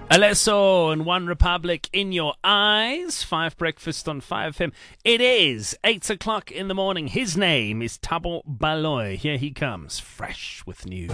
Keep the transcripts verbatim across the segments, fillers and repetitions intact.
Alesso and One Republic in your eyes. Five Breakfast on five F M. It is eight o'clock in the morning. His name is Thabo Baloyi. Here he comes, fresh with news.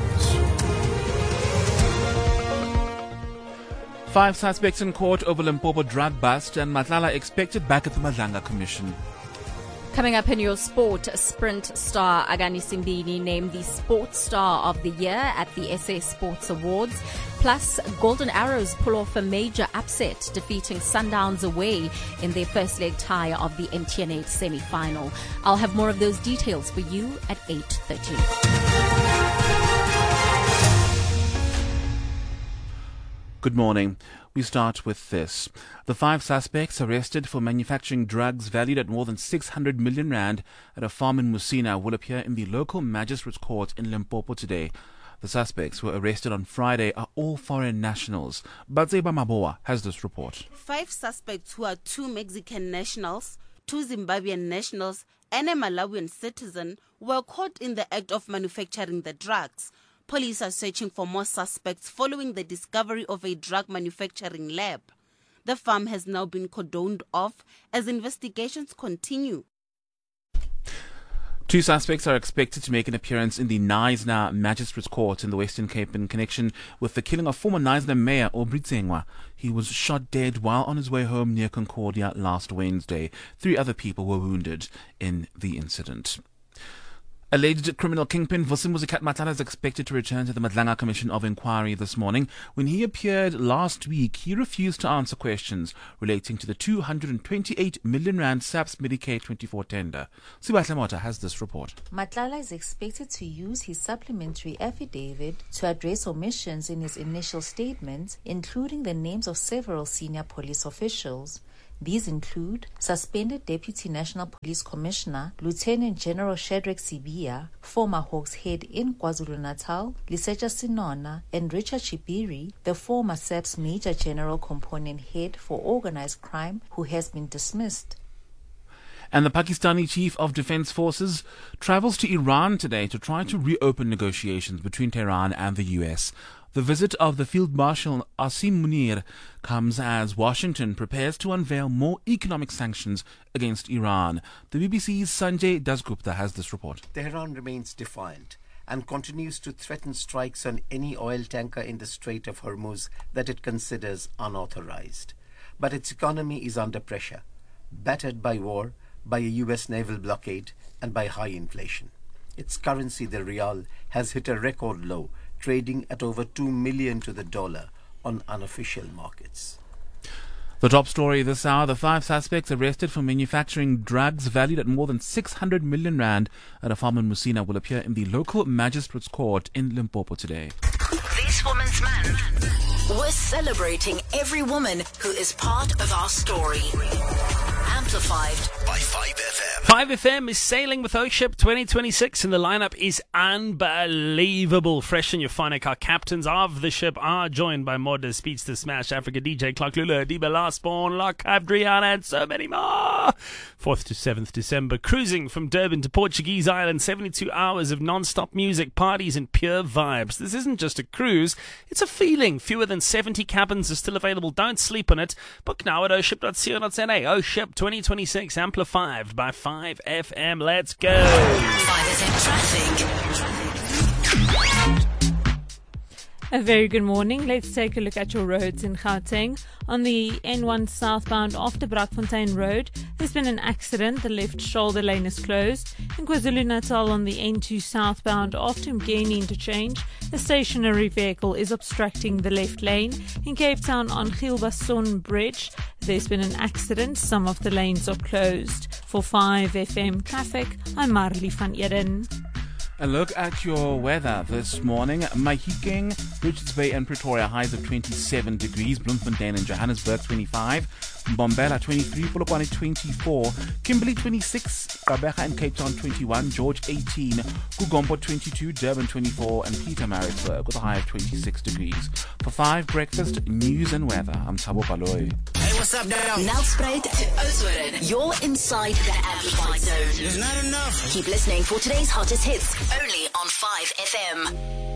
Five suspects in court over Limpopo drug bust, and Matlala expected back at the Madlanga Commission. Coming up in your sport, sprint star Agani Simbini named the Sports Star of the Year at the S A Sports Awards. Plus, Golden Arrows pull off a major upset, defeating Sundowns away in their first leg tie of the M T N eight semi-final. I'll have more of those details for you at eight thirty. Good morning. We start with this. The five suspects arrested for manufacturing drugs valued at more than six hundred million rand at a farm in Musina will appear in the local magistrates court in Limpopo today. The suspects who were arrested on Friday are all foreign nationals. Batseba Maboa has this report. Five suspects who are two Mexican nationals, two Zimbabwean nationals, and a Malawian citizen were caught in the act of manufacturing the drugs. Police are searching for more suspects following the discovery of a drug manufacturing lab. The farm has now been cordoned off as investigations continue. Two suspects are expected to make an appearance in the Knysna Magistrates Court in the Western Cape in connection with the killing of former Knysna Mayor Aubrey Tsengwa. He was shot dead while on his way home near Concordia last Wednesday. Three other people were wounded in the incident. Alleged criminal kingpin Vusimuzi Matlala is expected to return to the Madlanga Commission of Inquiry this morning. When he appeared last week, he refused to answer questions relating to the two hundred twenty-eight million rand SAPS Medicaid twenty-four tender. Sibahle Mota has this report. Matlala is expected to use his supplementary affidavit to address omissions in his initial statement, including the names of several senior police officials. These include suspended Deputy National Police Commissioner Lieutenant General Shadrack Sibia, former Hawks head in KwaZulu-Natal, Liseja Sinona, and Richard Chibiri, the former SAPS Major General Component Head for Organized Crime, who has been dismissed. And the Pakistani Chief of Defense Forces travels to Iran today to try to reopen negotiations between Tehran and the U S. The visit of the Field Marshal Asim Munir comes as Washington prepares to unveil more economic sanctions against Iran. The B B C's Sanjay Dasgupta has this report. Tehran remains defiant and continues to threaten strikes on any oil tanker in the Strait of Hormuz that it considers unauthorized. But its economy is under pressure, battered by war, by a U S naval blockade, and by high inflation. Its currency, the rial, has hit a record low, trading at over two million to the dollar on unofficial markets. The top story this hour, the five suspects arrested for manufacturing drugs valued at more than six hundred million rand at a farm in Musina will appear in the local magistrates court in Limpopo today. This Woman's Man. We're celebrating every woman who is part of our story. Amplified by five F M. five F M is sailing with O-Ship twenty twenty-six, and the lineup is unbelievable. Fresh in your phonic, our captains of the ship are joined by Modda, Speedster, Smash, Africa, D J, Clark Lula, Diba, Lastborn, Lock, Adriana, and so many more. fourth to seventh December, cruising from Durban to Portuguese Island, seventy-two hours of non-stop music, parties, and pure vibes. This isn't just a cruise, it's a feeling. Fewer than seventy cabins are still available. Don't sleep on it. Book now at o ship dot co dot za. O-Ship twenty twenty-six, amplified by five F M. Let's go. five F M traffic. A very good morning. Let's take a look at your roads in Gauteng. On the N one southbound after Brakfontein Road, there's been an accident. The left shoulder lane is closed. In KwaZulu-Natal on the N two southbound after Mgeni interchange, a stationary vehicle is obstructing the left lane. In Cape Town on Gilbason Bridge, there's been an accident. Some of the lanes are closed. For five F M traffic, I'm Marley van Eden. A look at your weather this morning. Mahikeng, Richards Bay and Pretoria, highs of twenty-seven degrees. Bloemfontein and Johannesburg, twenty-five. Mbombela, twenty-three. Polokwane, twenty-four. Kimberley, twenty-six. Gqeberha and Cape Town, twenty-one. George, eighteen. Kugombo, twenty-two. Durban, twenty-four. And Pietermaritzburg with a high of twenty-six degrees. For five Breakfast, news and weather, I'm Thabo Baloyi. Hey, what's up, now? Nelspruit to Oudtshoorn. You're inside the amplified zone. There's not enough. Keep listening for today's hottest hits, only on five F M.